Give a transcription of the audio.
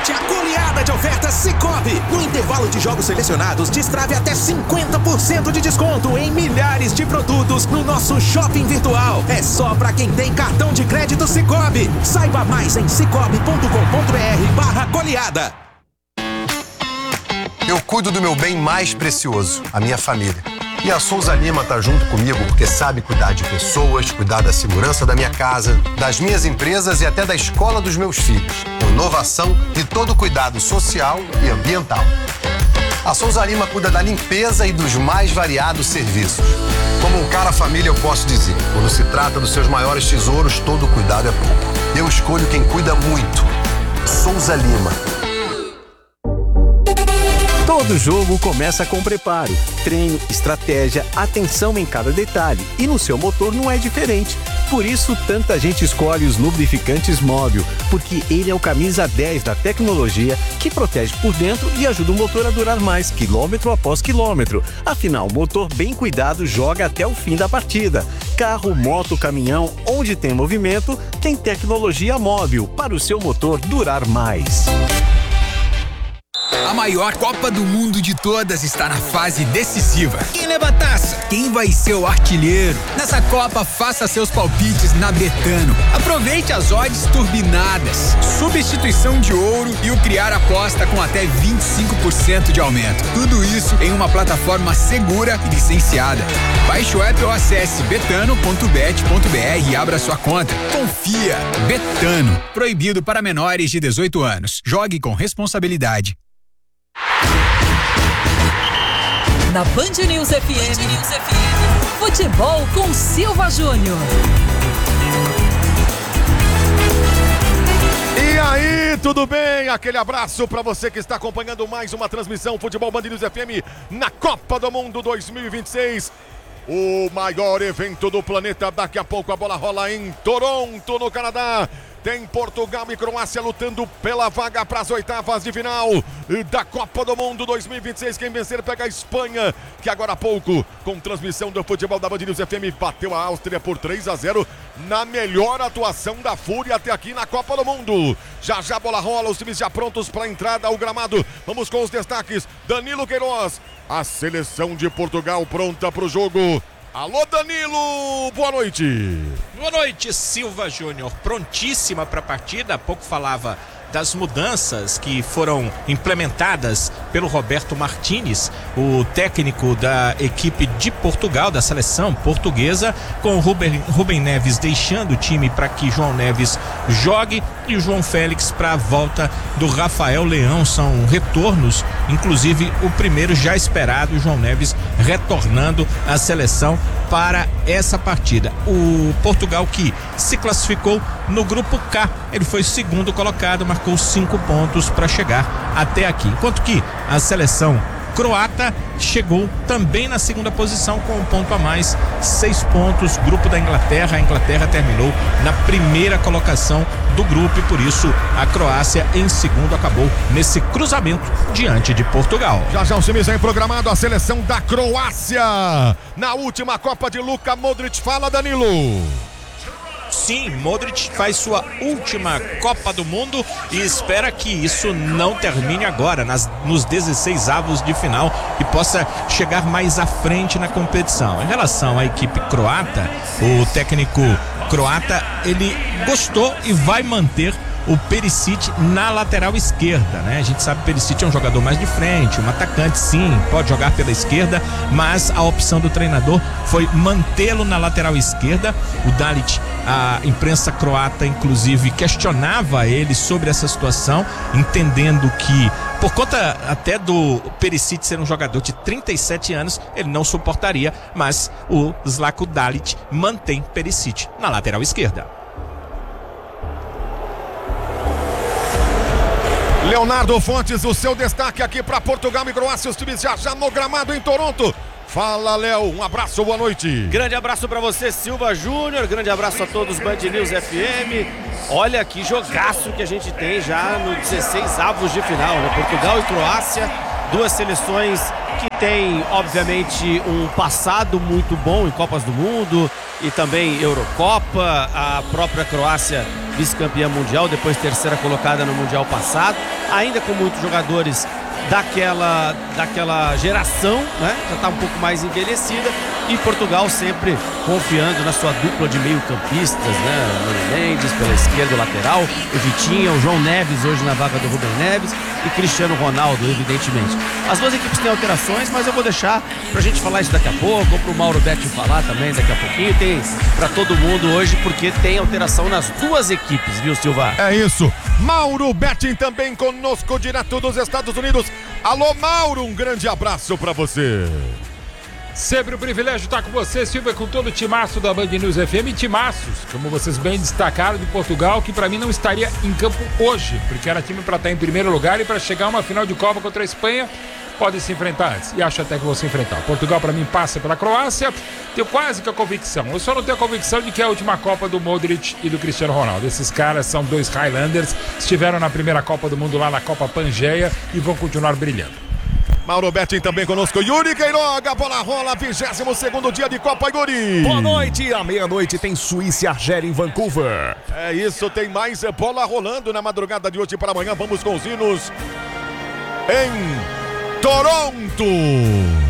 Aproveite a goleada de ofertas Sicoob. No intervalo de jogos selecionados, destrave até 50% de desconto em milhares de produtos no nosso shopping virtual. É só pra quem tem cartão de crédito Sicoob. Saiba mais em cicobi.com.br/goleada. Eu cuido do meu bem mais precioso, a minha família. E a Souza Lima tá junto comigo porque sabe cuidar de pessoas, cuidar da segurança da minha casa, das minhas empresas e até da escola dos meus filhos. Com inovação e todo cuidado social e ambiental. A Souza Lima cuida da limpeza e dos mais variados serviços. Como um cara família, eu posso dizer, quando se trata dos seus maiores tesouros, todo cuidado é pouco. Eu escolho quem cuida muito. Souza Lima. Todo jogo começa com preparo, treino, estratégia, atenção em cada detalhe. E no seu motor não é diferente. Por isso, tanta gente escolhe os lubrificantes Móbil, porque ele é o camisa 10 da tecnologia que protege por dentro e ajuda o motor a durar mais, quilômetro após quilômetro. Afinal, o motor bem cuidado joga até o fim da partida. Carro, moto, caminhão, onde tem movimento, tem tecnologia Móbil para o seu motor durar mais. A maior Copa do Mundo de todas está na fase decisiva. Quem leva a taça? Quem vai ser o artilheiro? Nessa Copa, faça seus palpites na Betano. Aproveite as odds turbinadas, substituição de ouro e o criar aposta com até 25% de aumento. Tudo isso em uma plataforma segura e licenciada. Baixe o app ou acesse betano.bet.br e abra sua conta. Confia. Betano. Proibido para menores de 18 anos. Jogue com responsabilidade. Na Band News FM, futebol com Silva Júnior. E aí, tudo bem? Aquele abraço para você que está acompanhando mais uma transmissão Futebol Band News FM na Copa do Mundo 2026. O maior evento do planeta. Daqui a pouco a bola rola em Toronto, no Canadá. Tem Portugal e Croácia lutando pela vaga para as oitavas de final da Copa do Mundo 2026. Quem vencer pega a Espanha, que agora há pouco, com transmissão do futebol da Band News FM, bateu a Áustria por 3-0 na melhor atuação da Fúria até aqui na Copa do Mundo. Já já a bola rola, os times já prontos para a entrada ao gramado. Vamos com os destaques. Danilo Queiroz, a seleção de Portugal pronta para o jogo. Alô, Danilo, boa noite. Boa noite, Silva Júnior. Prontíssima para a partida. Há pouco falava das mudanças que foram implementadas pelo Roberto Martínez, o técnico da equipe de Portugal, da seleção portuguesa, com o Rubem Neves deixando o time para que João Neves jogue e o João Félix para a volta do Rafael Leão. São retornos, inclusive o primeiro já esperado, o João Neves retornando à seleção para essa partida. O Portugal que se classificou no grupo K, ele foi segundo colocado, marcou 5 pontos para chegar até aqui, enquanto que a seleção croata chegou também na segunda posição com 1 ponto a mais, 6 pontos, grupo da Inglaterra. A Inglaterra terminou na primeira colocação do grupo e por isso a Croácia em segundo acabou nesse cruzamento diante de Portugal. Já já o times aí programado, a seleção da Croácia na última Copa de Luka Modric. Fala, Danilo. Sim, Modric faz sua última Copa do Mundo e espera que isso não termine agora, nos 16avos de final, e possa chegar mais à frente na competição. Em relação à equipe croata, o técnico croata, ele gostou e vai manter o Perisic na lateral esquerda, né? A gente sabe que o Perisic é um jogador mais de frente, um atacante, sim, pode jogar pela esquerda, mas a opção do treinador foi mantê-lo na lateral esquerda. O Dalic, a imprensa croata inclusive questionava ele sobre essa situação, entendendo que por conta até do Perisic ser um jogador de 37 anos, ele não suportaria, mas o Zlatko Dalic mantém Perisic na lateral esquerda. Leonardo Fontes, o seu destaque aqui para Portugal e Croácia, os times já no gramado em Toronto. Fala, Léo, um abraço, boa noite. Grande abraço para você, Silva Júnior, grande abraço a todos Band News FM. Olha que jogaço que a gente tem já no 16avos de final, né? Portugal e Croácia Duas seleções que têm, obviamente, um passado muito bom em Copas do Mundo e também Eurocopa. A própria Croácia, vice-campeã mundial, depois terceira colocada no Mundial passado, ainda com muitos jogadores daquela geração, né? Já está um pouco mais envelhecida, e Portugal sempre confiando na sua dupla de meio-campistas, né? Nuno Mendes pela esquerda, o lateral, o Vitinha, o João Neves hoje na vaga do Rubem Neves e Cristiano Ronaldo, evidentemente. As duas equipes têm alterações, mas eu vou deixar pra gente falar isso daqui a pouco, ou pro Mauro Betti falar também daqui a pouquinho. Tem pra todo mundo hoje, porque tem alteração nas duas equipes, viu, Silva? É isso. Mauro Betting também conosco, direto dos Estados Unidos. Alô, Mauro, um grande abraço pra você. Sempre um privilégio estar com você, Silva, com todo o timaço da Band News FM. Timaços, como vocês bem destacaram, de Portugal, que para mim não estaria em campo hoje, porque era time para estar em primeiro lugar e para chegar a uma final de Copa contra a Espanha, pode se enfrentar antes. E acho até que vou se enfrentar. Portugal, para mim, passa pela Croácia. Tenho quase que a convicção. Eu só não tenho a convicção de que é a última Copa do Modric e do Cristiano Ronaldo. Esses caras são dois Highlanders, estiveram na primeira Copa do Mundo lá na Copa Pangeia e vão continuar brilhando. Mauro Betting também conosco. Yuri Queiroga, bola rola, 22º dia de Copa, Yuri. Boa noite, à meia-noite tem Suíça e Argélia em Vancouver. É isso, tem mais bola rolando na madrugada de hoje para amanhã. Vamos com os hinos em Toronto.